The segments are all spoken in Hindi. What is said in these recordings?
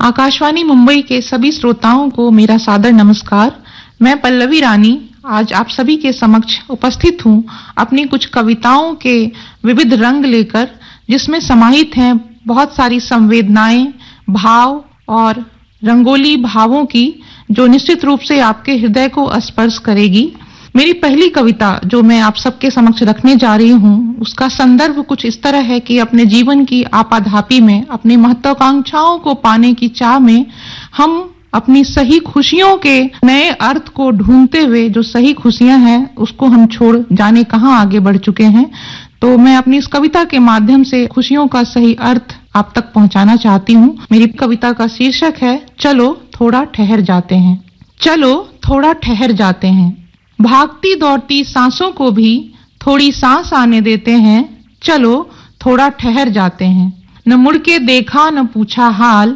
आकाशवाणी मुंबई के सभी श्रोताओं को मेरा सादर नमस्कार। मैं पल्लवी रानी आज आप सभी के समक्ष उपस्थित हूँ अपनी कुछ कविताओं के विविध रंग लेकर, जिसमें समाहित हैं बहुत सारी संवेदनाएं, भाव और रंगोली भावों की, जो निश्चित रूप से आपके हृदय को स्पर्श करेगी। मेरी पहली कविता जो मैं आप सबके समक्ष रखने जा रही हूँ, उसका संदर्भ कुछ इस तरह है कि अपने जीवन की आपाधापी में, अपनी महत्वाकांक्षाओं को पाने की चाह में हम अपनी सही खुशियों के नए अर्थ को ढूंढते हुए, जो सही खुशियां हैं उसको हम छोड़ जाने कहां आगे बढ़ चुके हैं। तो मैं अपनी इस कविता के माध्यम से खुशियों का सही अर्थ आप तक पहुंचाना चाहती हूँ। मेरी कविता का शीर्षक है चलो थोड़ा ठहर जाते हैं। चलो थोड़ा ठहर जाते हैं, भागती दौड़ती सांसों को भी थोड़ी सांस आने देते हैं। चलो थोड़ा ठहर जाते हैं, न मुड़ के देखा न पूछा हाल,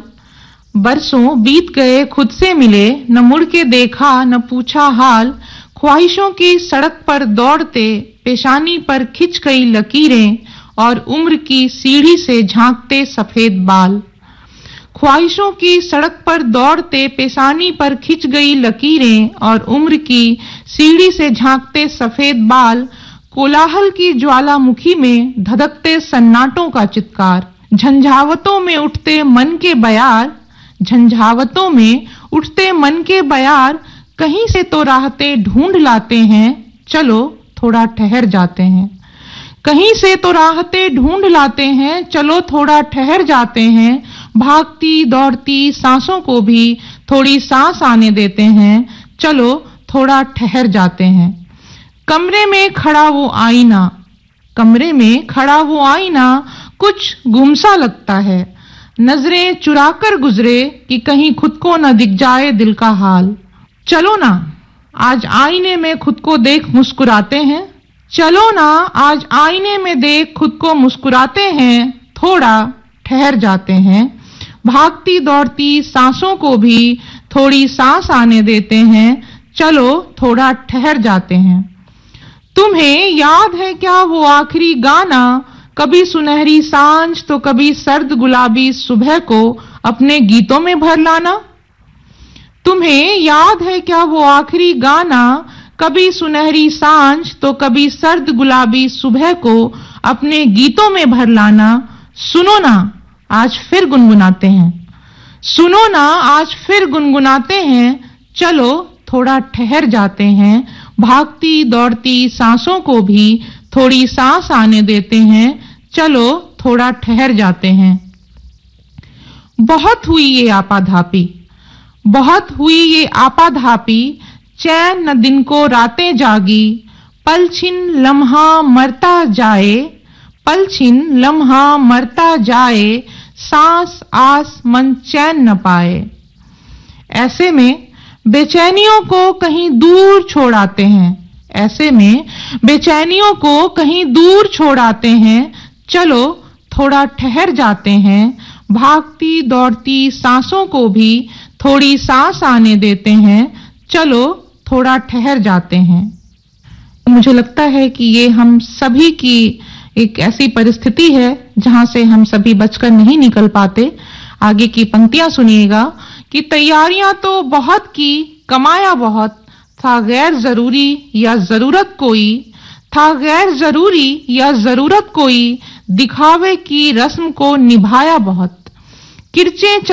बरसों बीत गए खुद से मिले, न मुड़ के देखा न पूछा हाल। ख्वाहिशों की सड़क पर दौड़ते पेशानी पर खिंच गई लकीरें, और उम्र की सीढ़ी से झांकते सफेद बाल। ख्वाहिशों की सड़क पर दौड़ते पेशानी पर खिंच गई लकीरें, और उम्र की सीढ़ी से झांकते सफेद बाल। कोलाहल की ज्वालामुखी में धधकते सन्नाटों का चित्कार, झंझावतों में उठते मन के बयार, झंझावतों में उठते मन के बयार। कहीं से तो राहते ढूंढ लाते हैं, चलो थोड़ा ठहर जाते हैं। कहीं से तो राहते ढूंढ लाते हैं, चलो थोड़ा ठहर जाते हैं। भागती दौड़ती सांसों को भी थोड़ी सांस आने देते हैं, चलो थोड़ा ठहर जाते हैं। कमरे में खड़ा वो आईना, कमरे में खड़ा वो आईना कुछ गुमसा लगता है। नजरें चुराकर गुजरे कि कहीं खुद को न दिख जाए दिल का हाल। चलो ना आज आईने में खुद को देख मुस्कुराते हैं, चलो ना आज आईने में देख खुद को मुस्कुराते हैं। थोड़ा ठहर जाते हैं, भागती दौड़ती सांसों को भी थोड़ी सांस आने देते हैं, चलो थोड़ा ठहर जाते हैं। तुम्हें याद है क्या वो आखिरी गाना, कभी सुनहरी सांझ तो कभी सर्द गुलाबी सुबह को अपने गीतों में भर लाना। तुम्हें याद है क्या वो आखिरी गाना, कभी सुनहरी सांझ तो कभी सर्द गुलाबी सुबह को अपने गीतों में भर लाना। सुनो ना आज फिर गुनगुनाते हैं, सुनो ना आज फिर गुनगुनाते हैं। चलो थोड़ा ठहर जाते हैं, भागती दौड़ती सांसों को भी थोड़ी सांस आने देते हैं, चलो थोड़ा ठहर जाते हैं। बहुत हुई ये आपाधापी, बहुत हुई ये आपाधापी, चैन न दिन को रातें जागी। पल छिन लम्हा मरता जाए, पल छिन लम्हा मरता जाए, सांस आस मन चैन न पाए। ऐसे में बेचैनियों को कहीं दूर छोड़ आते हैं, ऐसे में बेचैनियों को कहीं दूर छोड़ आते हैं, चलो थोड़ा ठहर जाते हैं। भागती दौड़ती सांसों को भी थोड़ी सांस आने देते हैं, चलो थोड़ा ठहर जाते हैं। मुझे लगता है कि ये हम सभी की एक ऐसी परिस्थिति है जहां से हम सभी बचकर नहीं निकल पाते। आगे की पंक्तियां सुनिएगा कि तैयारियां तो बहुत की, कमाया बहुत, था गैर जरूरी या जरूरत कोई, था गैर जरूरी या जरूरत कोई, दिखावे की रस्म को निभाया बहुत। किरचे